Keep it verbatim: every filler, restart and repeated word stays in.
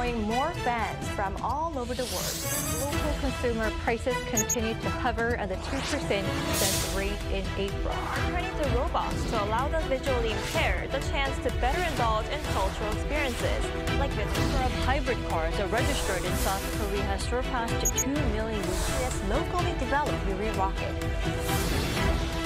drawing more fans from all over the world. Local consumer prices continue to hover at the two percent rate in April. Turning to robots to allow the visually impaired the chance to better indulge in cultural experiences, like the number of hybrid cars are registered in South Korea has surpassed two million with this locally developed Yuri rocket.